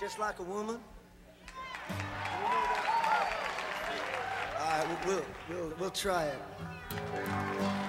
Just like a woman? All right, we'll try it.